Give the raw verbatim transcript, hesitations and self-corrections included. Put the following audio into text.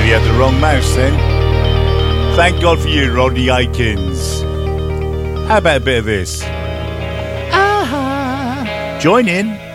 he had the wrong mouse then. Thank God for you, Rodney Aikins. How about a bit of this? Ah, join in.